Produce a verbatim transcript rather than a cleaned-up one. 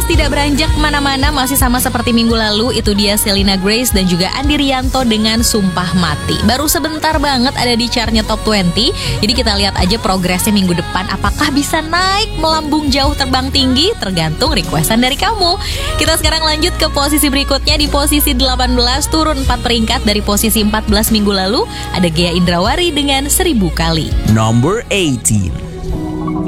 belas tidak beranjak kemana-mana, masih sama seperti minggu lalu. Itu dia Selena Grace dan juga Andi Rianto dengan Sumpah Mati. Baru sebentar banget ada di chartnya Top dua puluh. Jadi kita lihat aja progresnya minggu depan. Apakah bisa naik, melambung jauh, terbang tinggi? Tergantung requestan dari kamu. Kita sekarang lanjut ke posisi berikutnya. Di posisi delapan belas, turun empat peringkat dari posisi empat belas minggu lalu. Ada Ghea Indrawari dengan Seribu Kali. Number eighteen.